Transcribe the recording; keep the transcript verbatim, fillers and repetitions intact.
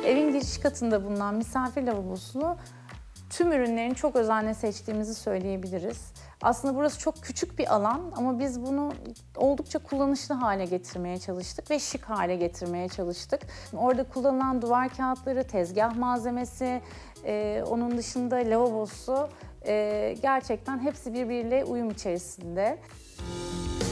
evin giriş katında bulunan misafir lavabosunu tüm ürünlerin çok özenle seçtiğimizi söyleyebiliriz. Aslında burası çok küçük bir alan ama biz bunu oldukça kullanışlı hale getirmeye çalıştık ve şık hale getirmeye çalıştık. Orada kullanılan duvar kağıtları, tezgah malzemesi, e, onun dışında lavabosu e, gerçekten hepsi birbiriyle uyum içerisinde.